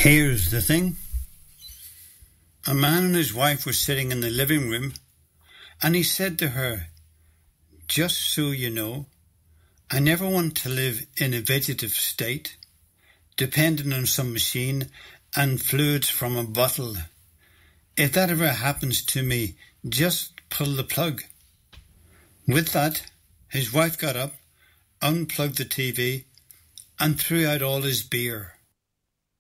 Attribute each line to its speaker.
Speaker 1: Here's the thing. A man and his wife were sitting in the living room, and he said to her, "Just so you know, I never want to live in a vegetative state, dependent on some machine and fluids from a bottle. If that ever happens to me, just pull the plug." With that, his wife got up, unplugged the TV, and threw out all his beer.